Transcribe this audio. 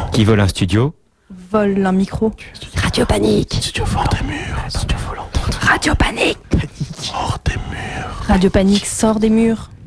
Qui vole un studio? Vole un micro. Radio Panique. Studio fort des murs. Radio Panique. Hors des murs. Radio Panique sort des murs.